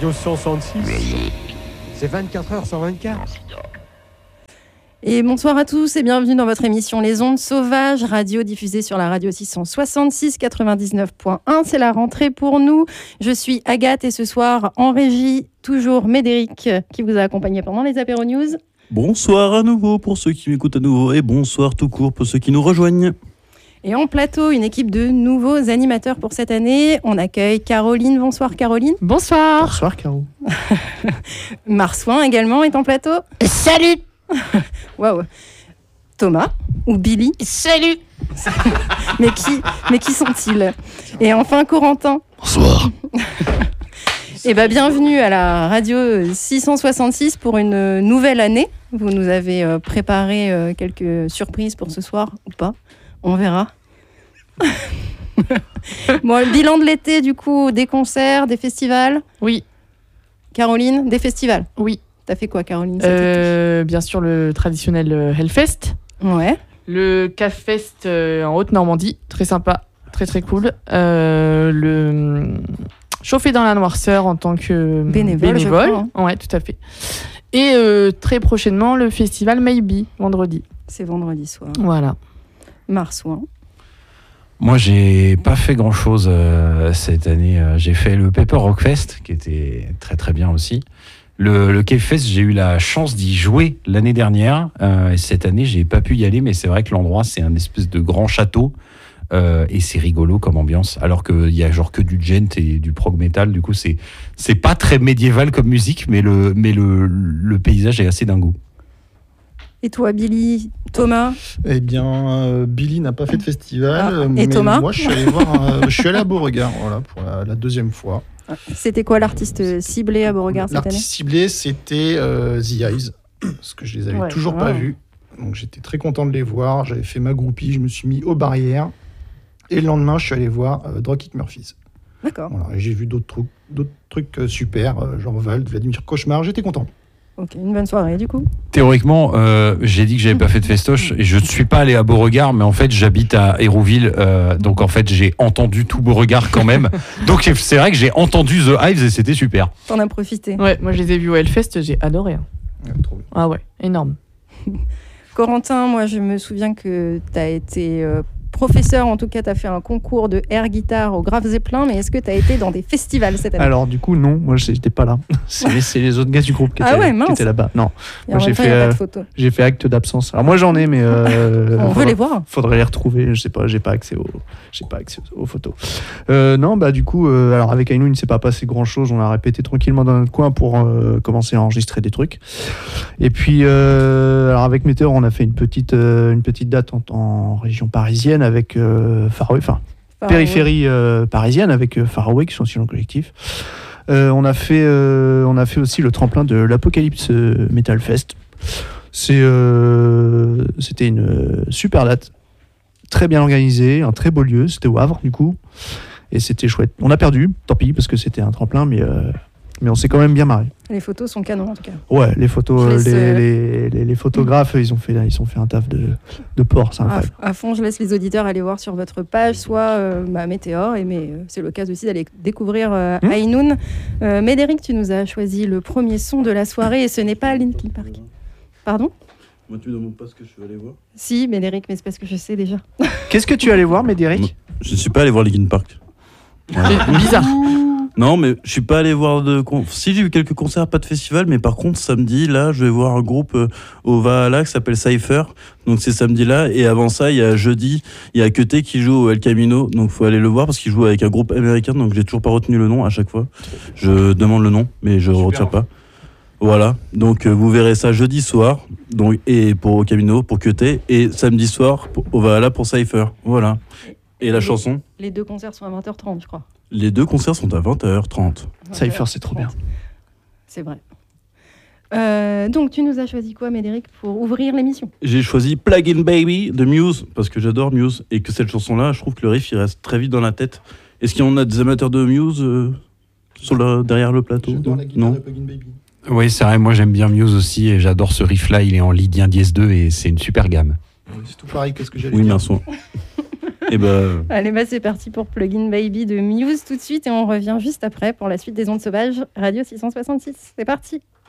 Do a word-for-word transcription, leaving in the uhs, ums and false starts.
Radio cent soixante-six, c'est vingt-quatre heures sur vingt-quatre. Et bonsoir à tous et bienvenue dans votre émission Les Ondes Sauvages, radio diffusée sur la radio six cent soixante-six quatre-vingt-dix-neuf point un. C'est la rentrée pour nous. Je suis Agathe et ce soir en régie, toujours Médéric qui vous a accompagné pendant les Apéro News. Bonsoir à nouveau pour ceux qui m'écoutent à nouveau et bonsoir tout court pour ceux qui nous rejoignent. Et en plateau, une équipe de nouveaux animateurs pour cette année. On accueille Caroline. Bonsoir Caroline. Bonsoir. Bonsoir Caro. Marsouin également est en plateau. Salut. Waouh. Thomas ou Billy. Salut. mais qui, mais qui sont-ils? Et enfin Corentin. Bonsoir. Eh bien, bienvenue à la radio six cent soixante-six pour une nouvelle année. Vous nous avez préparé quelques surprises pour ce soir ou pas? On verra. Bon, le bilan de l'été, du coup, des concerts, des festivals. Oui. Caroline, des festivals. Oui. T'as fait quoi, Caroline? euh, Bien sûr, le traditionnel Hellfest. Ouais. Le CAFest euh, en Haute-Normandie. Très sympa, très très cool. Euh, le Chauffer dans la noirceur en tant que bénévole. bénévole. Crois, hein. Ouais, tout à fait. Et euh, très prochainement, le festival Maybe, vendredi. C'est vendredi soir. Voilà. Marsouin. Moi, j'ai pas fait grand-chose euh, cette année. Euh, j'ai fait le Paper Rock Fest, qui était très très bien aussi. Le, le Cave Fest, j'ai eu la chance d'y jouer l'année dernière. Euh, et cette année, j'ai pas pu y aller, mais c'est vrai que l'endroit, c'est un espèce de grand château. Euh, et c'est rigolo comme ambiance, alors qu'il y a genre que du gent et du prog metal. Du coup, c'est, c'est pas très médiéval comme musique, mais le, mais le, le paysage est assez dingo. Et toi, Billy, Thomas? Eh bien, euh, Billy n'a pas fait de festival. Ah, euh, et mais Thomas? Moi, je suis allé voir. Euh, je suis allé à Beauregard, voilà, pour la, la deuxième fois. C'était quoi l'artiste ciblé à Beauregard cette année? L'artiste ciblé, c'était euh, The Eyes, parce que je les avais Ouais, toujours ouais. pas vus. Donc, j'étais très content de les voir. J'avais fait ma groupie, je me suis mis aux barrières. Et le lendemain, je suis allé voir euh, Dropkick Murphys. D'accord. Voilà, et j'ai vu d'autres trucs, d'autres trucs euh, super, euh, genre Vald, Vladimir Cauchemar. J'étais content. Ok, une bonne soirée du coup. Théoriquement, euh, j'ai dit que j'avais pas fait de festoche et je ne suis pas allé à Beauregard, mais en fait j'habite à Hérouville, euh, donc en fait j'ai entendu tout Beauregard quand même. Donc c'est vrai que j'ai entendu The Hives et c'était super. T'en as profité. Ouais, moi je les ai vus au Hellfest, j'ai adoré. hein. Ouais, trop bien. Ah ouais, énorme. Corentin, moi je me souviens que t'as été euh, professeur, en tout cas t'as fait un concours de air guitare au Grave Zeppelin, mais est-ce que t'as été dans des festivals cette année? Alors, du coup, non, moi, j'étais pas là. C'est les, c'est les autres gars du groupe qui, Ah étaient, ouais, qui mince. étaient là-bas. Non, Et en moi, même j'ai temps, y a fait, pas de euh, photos. j'ai fait acte d'absence. Alors, moi, j'en ai, mais. Euh, On veut faudra- les voir. Faudrait les retrouver. Je sais pas, j'ai pas accès aux, j'ai pas accès aux photos. Euh, non, bah, du coup, euh, alors, avec Aïnou, il ne s'est pas passé grand-chose. On a répété tranquillement dans notre coin pour euh, commencer à enregistrer des trucs. Et puis, euh, alors, avec Météor, on a fait une petite, euh, une petite date en, en région parisienne avec euh, Faraway, enfin, Enfin, périphérie euh, parisienne avec euh, Faraway qui sont aussi dans le collectif. Euh, on a fait euh, on a fait aussi le tremplin de l'Apocalypse euh, Metal Fest. C'est euh, c'était une euh, super date, très bien organisée, un très beau lieu. C'était au Havre du coup et c'était chouette. On a perdu, tant pis parce que c'était un tremplin, mais euh, mais on s'est quand même bien marré. Les photos sont canons en tout cas. Ouais, les photos, Je laisse, les, euh, les, les, les photographes, ils ont fait ils ont fait un taf de de porc, c'est À, incroyable. à fond, je laisse les auditeurs aller voir sur votre page, soit euh, bah, Météor, et mais euh, c'est l'occasion aussi d'aller découvrir euh, Mmh. Aïnoun. Euh, Médéric, tu nous as choisi le premier son de la soirée et ce n'est pas Linkin Park. Pardon? Moi, tu me demandes pas ce que je suis allé voir. Si, Médéric, mais c'est parce que je sais déjà. Qu'est-ce que tu allais voir, Médéric? Je ne suis pas allé voir Linkin Park. C'est bizarre. Non, mais je suis pas allé voir de. Con... Si, j'ai vu quelques concerts, pas de festival, mais par contre, samedi, là, je vais voir un groupe euh, au Valhalla qui s'appelle Cypher. Donc, c'est samedi-là. Et avant ça, il y a jeudi, il y a Keté qui joue au El Camino. Donc, faut aller le voir parce qu'il joue avec un groupe américain. Donc, j'ai toujours pas retenu le nom à chaque fois. Je demande le nom, mais je ne retiens pas. Voilà. Donc, euh, vous verrez ça jeudi soir. Donc, et pour au Camino, pour Keté. Et samedi soir, pour, au Valhalla pour Cypher. Voilà. Et la Et- chanson? Les deux concerts sont à vingt heures trente, je crois. Les deux concerts sont à vingt heures trente. Cypher, c'est trop bien. C'est vrai. Euh, donc, tu nous as choisi quoi, Médéric, pour ouvrir l'émission? J'ai choisi Plug-in Baby de Muse, parce que j'adore Muse, et que cette chanson-là, je trouve que le riff, il reste très vite dans la tête. Est-ce qu'il y en a des amateurs de Muse euh, sur le, derrière le plateau? J'adore la guitare Non. de Plug-in Baby. Oui, c'est vrai, moi j'aime bien Muse aussi et j'adore ce riff-là, il est en Lydien dièse deux et c'est une super gamme. C'est tout pareil que ce que j'allais Oui, dire. merci. Et ben, Allez, bah, c'est parti pour Plugin Baby de Muse tout de suite et on revient juste après pour la suite des Ondes Sauvages Radio six cent soixante-six. C'est parti.